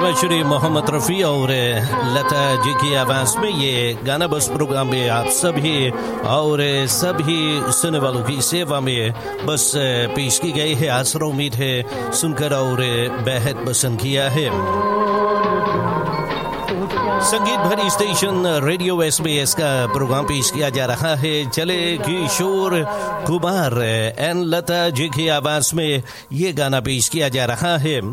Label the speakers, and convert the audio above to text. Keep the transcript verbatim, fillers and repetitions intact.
Speaker 1: में श्री मोहम्मद रफ़ी और लता जी की आवाज़ में ये गाना बस प्रोग्राम में आप सभी और सभी सुनने वालों की सेवा में बस पेश की गई है। आसरा उम्मीद है सुनकर और बेहद पसंद किया है। संगीत भरी station radio S B S का प्रोग्राम पेश किया जा रहा है। चले किशोर कुमार एंड लता जी की आवाज में ये गाना पेश किया जा रहा है।